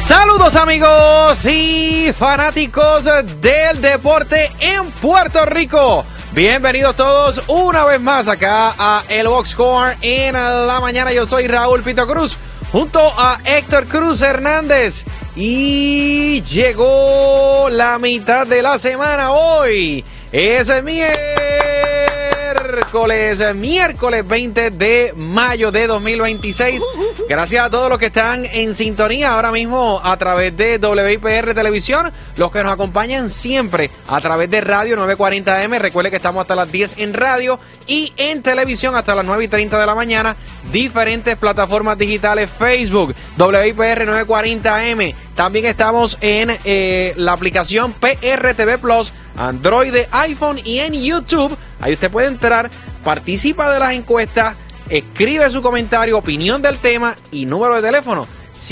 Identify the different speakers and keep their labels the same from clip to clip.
Speaker 1: Saludos amigos y fanáticos del deporte en Puerto Rico. Bienvenidos todos una vez más acá a El Boxscore en la mañana. Yo soy Raúl Pito Cruz junto a Héctor Cruz Hernández. Y llegó la mitad de la semana hoy. Es miércoles 20 de mayo de 2026. Gracias a todos los que están en sintonía ahora mismo a través de WIPR Televisión, los que nos acompañan siempre a través de Radio 940M. Recuerde que estamos hasta las 10 en radio y en televisión hasta las 9:30 de la mañana. Diferentes plataformas digitales, Facebook, WIPR 940M. También estamos en la aplicación PRTV Plus, Android, iPhone y en YouTube. Ahí usted puede entrar, participa de las encuestas, escribe su comentario, opinión del tema y número de teléfono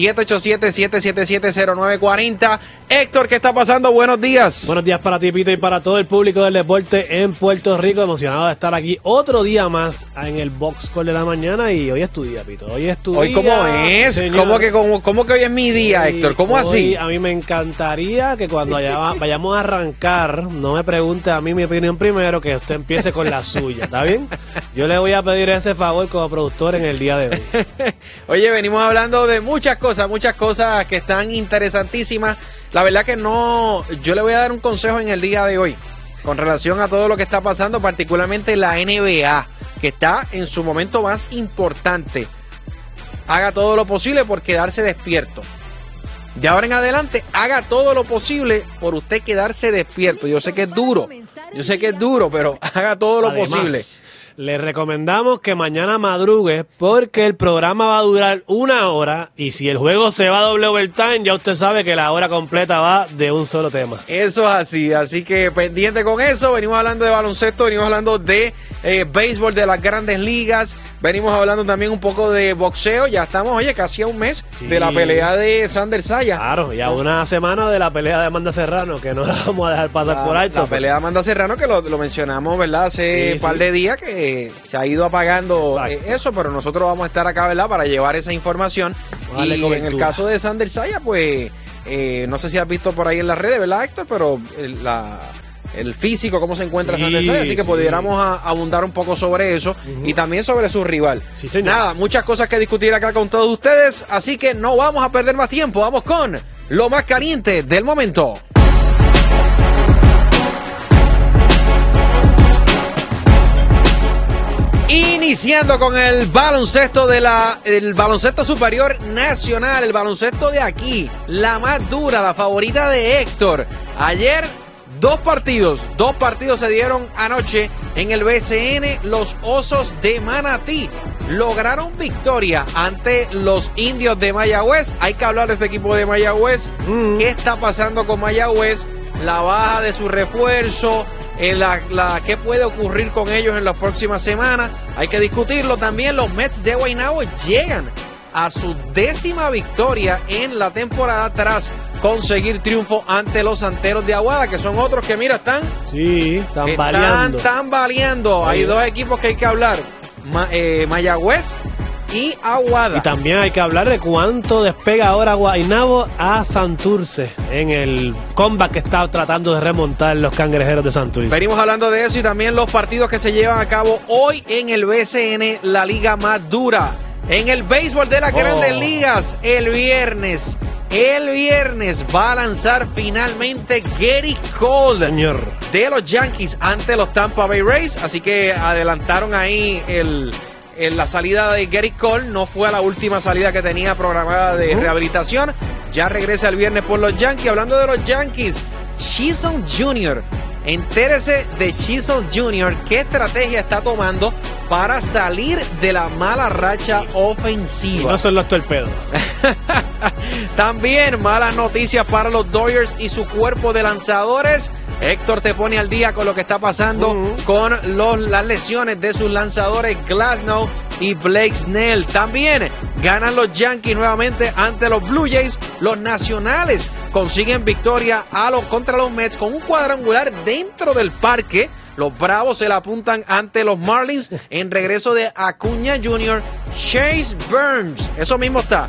Speaker 1: 787-777-0940. Héctor, ¿qué está pasando? Buenos días.
Speaker 2: Buenos días para ti, Pito, y para todo el público del deporte en Puerto Rico. Emocionado de estar aquí otro día más en el Boxscore de la mañana. Y hoy es tu día, Pito. Hoy es tu
Speaker 1: ¿Hoy
Speaker 2: día.
Speaker 1: cómo es? ¿Cómo que hoy es mi día, Héctor? ¿Cómo así?
Speaker 2: A mí me encantaría que cuando vayamos a arrancar, no me pregunte a mí mi opinión primero, que usted empiece con la suya, ¿está bien? Yo le voy a pedir ese favor como productor en el día de hoy.
Speaker 1: Oye, venimos hablando de muchas cosas que están interesantísimas. La verdad que no, yo le voy a dar un consejo en el día de hoy con relación a todo lo que está pasando, particularmente la NBA, que está en su momento más importante. Haga todo lo posible por quedarse despierto. De ahora en adelante, haga todo lo posible por usted quedarse despierto. Yo sé que es duro, pero haga todo lo posible.
Speaker 2: Le recomendamos que mañana madrugue porque el programa va a durar 1 hora y si el juego se va a doble overtime, ya usted sabe que la hora completa va de un solo tema.
Speaker 1: Eso es así que pendiente con eso. Venimos hablando de baloncesto, venimos hablando de béisbol de las grandes ligas, venimos hablando también un poco de boxeo. Ya estamos, casi a un mes de la pelea de Sander Saya.
Speaker 2: Claro, ya una semana de la pelea de Amanda Serrano, que no la vamos a dejar pasar por alto.
Speaker 1: La pelea de Amanda Serrano, que lo mencionamos, ¿verdad? Hace un par de días que se ha ido apagando eso, pero nosotros vamos a estar acá, ¿verdad? Para llevar esa información. Y en el caso de Sander Saya, pues, no sé si has visto por ahí en las redes, ¿verdad, Héctor? Pero el físico, cómo se encuentra Sander Saya, así que pudiéramos abundar un poco sobre eso y también sobre su rival.
Speaker 2: Sí, señor.
Speaker 1: Nada, muchas cosas que discutir acá con todos ustedes, así que no vamos a perder más tiempo. Vamos con lo más caliente del momento. Iniciando con el baloncesto el baloncesto superior nacional, el baloncesto de aquí, la más dura, la favorita de Héctor. Ayer dos partidos se dieron anoche en el BCN. Los Osos de Manatí lograron victoria ante los Indios de Mayagüez. Hay que hablar de este equipo de Mayagüez. ¿Qué está pasando con Mayagüez? La baja de su refuerzo, qué puede ocurrir con ellos en las próximas semanas. Hay que discutirlo. También los Mets de Guaynabo llegan a su 10ª victoria en la temporada tras conseguir triunfo ante los Santeros de Aguada, que son otros que, mira, están baleando. Hay dos equipos que hay que hablar, Mayagüez y Aguada.
Speaker 2: Y también hay que hablar de cuánto despega ahora Guaynabo a Santurce en el comeback que está tratando de remontar los Cangrejeros de Santurce.
Speaker 1: Venimos hablando de eso y también los partidos que se llevan a cabo hoy en el BCN, la liga más dura. En el béisbol de las grandes ligas, el viernes va a lanzar finalmente Gerrit Cole,
Speaker 2: señor,
Speaker 1: de los Yankees ante los Tampa Bay Rays. Así que adelantaron ahí la salida de Gerrit Cole. No fue a la última salida que tenía programada de rehabilitación. Ya regresa el viernes por los Yankees. Hablando de los Yankees, Chisholm Jr., entérese de Chisholm Jr. qué estrategia está tomando para salir de la mala racha ofensiva.
Speaker 2: Y no son los torpedos.
Speaker 1: También malas noticias para los Dodgers y su cuerpo de lanzadores. Héctor te pone al día con lo que está pasando con las lesiones de sus lanzadores Glasnow y Blake Snell. También ganan los Yankees nuevamente ante los Blue Jays. Los Nacionales consiguen victoria contra los Mets con un cuadrangular dentro del parque. Los Bravos se la apuntan ante los Marlins en regreso de Acuña Jr., Chase Burns. Eso mismo está.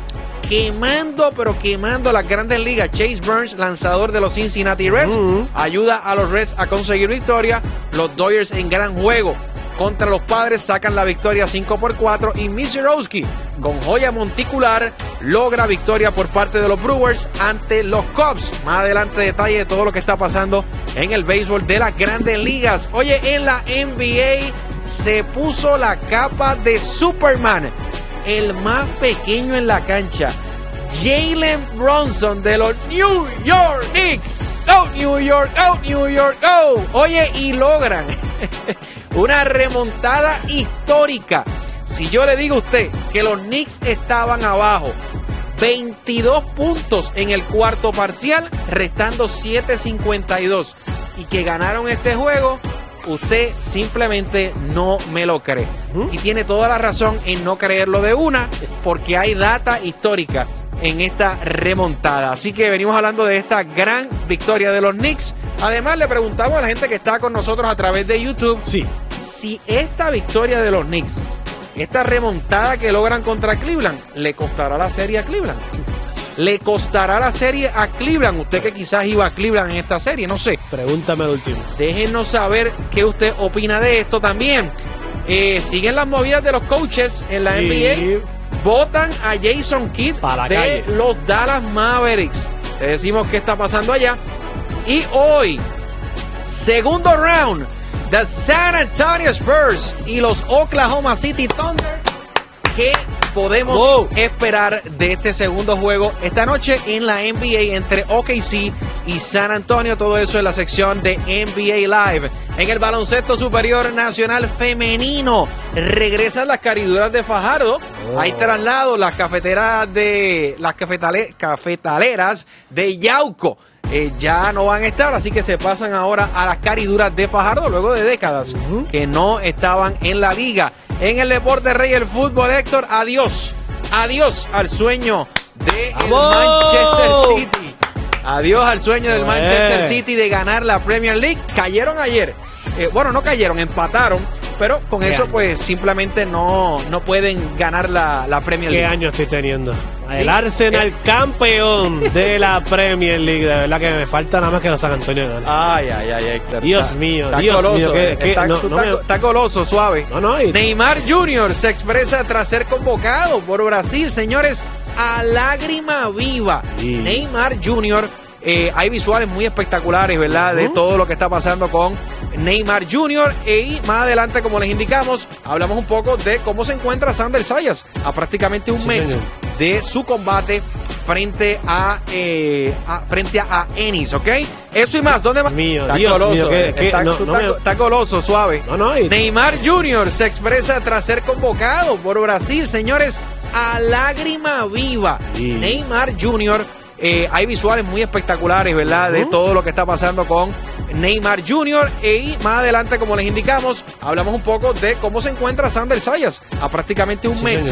Speaker 1: quemando, pero quemando las grandes ligas. Chase Burns, lanzador de los Cincinnati Reds, ayuda a los Reds a conseguir victoria. Los Dodgers en gran juego contra los Padres sacan la victoria 5-4 y Misiorowski con joya monticular logra victoria por parte de los Brewers ante los Cubs. Más adelante detalle de todo lo que está pasando en el béisbol de las grandes ligas. Oye, en la NBA se puso la capa de Superman, el más pequeño en la cancha, Jalen Brunson de los New York Knicks. ¡Go New York! ¡Go New York! ¡Go! Oye, y logran una remontada histórica. Si yo le digo a usted que los Knicks estaban abajo 22 puntos en el cuarto parcial, restando 7:52, y que ganaron este juego, usted simplemente no me lo cree. Y tiene toda la razón en no creerlo de una, porque hay data histórica en esta remontada. Así que venimos hablando de esta gran victoria de los Knicks. Además, le preguntamos a la gente que está con nosotros a través de YouTube, si esta victoria de los Knicks, esta remontada que logran contra Cleveland, le costará la serie a Cleveland. ¿Le costará la serie a Cleveland? Usted que quizás iba a Cleveland en esta serie, no sé.
Speaker 2: Pregúntame el último.
Speaker 1: Déjenos saber qué usted opina de esto también. Siguen las movidas de los coaches en la NBA. Votan a Jason Kidd de los Dallas Mavericks. Te decimos qué está pasando allá. Y hoy, segundo round, the San Antonio Spurs y los Oklahoma City Thunder. ¿Qué podemos esperar de este segundo juego esta noche en la NBA entre OKC y San Antonio? Todo eso en la sección de NBA Live. En el baloncesto superior nacional femenino regresan las cariduras de Fajardo. Hay traslado, las cafetaleras de Yauco ya no van a estar, así que se pasan ahora a las cariduras de Fajardo luego de décadas que no estaban en la liga. En el deporte rey, el fútbol, Héctor, adiós al sueño del Manchester City. Adiós al sueño del Manchester City de ganar la Premier League. Cayeron ayer. No cayeron, empataron. Pero con eso, pues, simplemente no pueden ganar la Premier League.
Speaker 2: ¿Qué año estoy teniendo? El Arsenal campeón de la Premier League. De verdad que me falta nada más que los San Antonio ganen.
Speaker 1: Ay, Héctor.
Speaker 2: Dios mío.
Speaker 1: Está goloso, suave. Neymar Jr. se expresa tras ser convocado por Brasil, señores, a lágrima viva. Neymar Jr. Hay visuales muy espectaculares, ¿verdad? De todo lo que está pasando con Neymar Jr. Y más adelante, como les indicamos, hablamos un poco de cómo se encuentra Sander Sayas a prácticamente un mes de su combate frente a Ennis, ¿ok? Eso y más. ¿Dónde más? Está goloso. Está goloso, suave. Neymar Jr. se expresa tras ser convocado por Brasil, señores, a lágrima viva. Neymar Jr. Hay visuales muy espectaculares, ¿verdad? De todo lo que está pasando con Neymar Jr. Y más adelante, como les indicamos, hablamos un poco de cómo se encuentra Sander Sayas a prácticamente un mes